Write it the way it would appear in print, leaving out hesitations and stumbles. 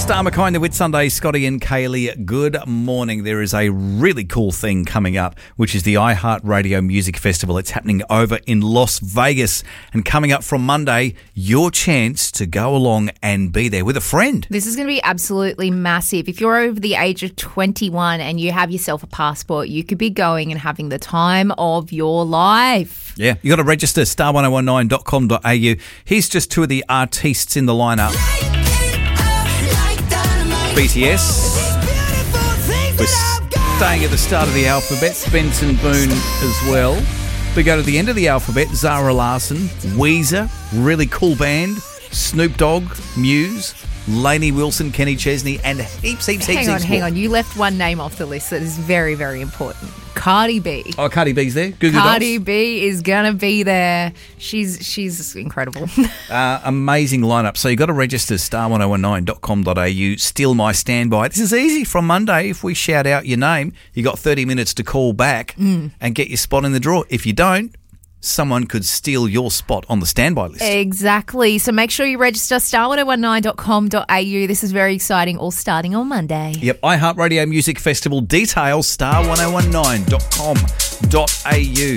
Star McKinder with Sunday, Scotty and Kaylee. Good morning. There is a really cool thing coming up, which is the iHeartRadio Music Festival. It's happening over in Las Vegas. And coming up from Monday, your chance to go along and be there with a friend. This is going to be absolutely massive. If you're over the age of 21 and you have yourself a passport, you could be going and having the time of your life. Yeah, you got to register star1019.com.au. Here's just two of the artists in the lineup. BTS. We're staying at the start of the alphabet. Benson Boone as well. We go to the end of the alphabet. Zara Larsson, Weezer, really cool band. Snoop Dogg, Muse, Lainey Wilson, Kenny Chesney, and heaps Hang on. You left one name off the list that is very, very important. Cardi B. Oh, Cardi B's there. Google Cardi Dolls. B is going to be there. She's incredible. Amazing lineup. So you've got to register star1019.com.au. Steal My Standby. This is easy from Monday. If we shout out your name, you got 30 minutes to call back and get your spot in the draw. If you don't, someone could steal your spot on the standby list. Exactly. So make sure you register star1019.com.au. This is very exciting, all starting on Monday. Yep, iHeartRadio Music Festival details star1019.com.au.